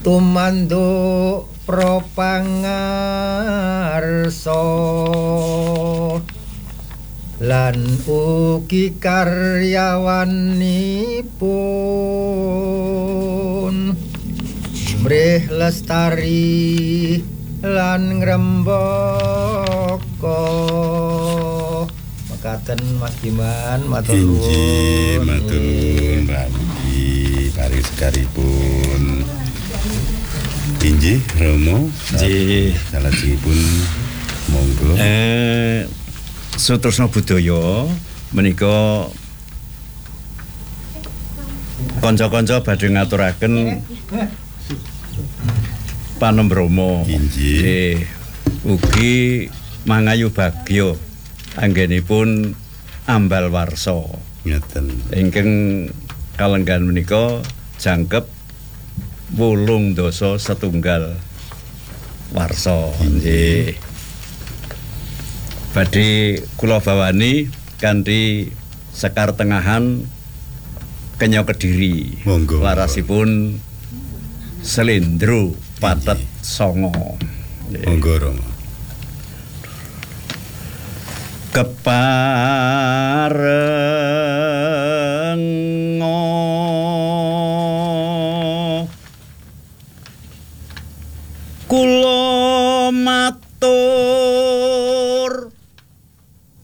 tumanduk propangarsa lan ugi karyawanipun mrih lestari lan ngrembaka mekaten Mas Diman matur nuwun matur nuwun Randi parisekaripun inggih Romo salajengipun monggo Sutresna budaya menika kanca-kanca badhe ngaturaken panembromo nggih ugi mangayu bagya anggenipun ambal warsa ngeten ingkang kalenggan menika jangkep 8 dasa setunggal warsa nggih badhe kula bawani kanthi sekar tengahan kenya Kediri monggo larasipun Slendro Patet Songo monggo Romo kepare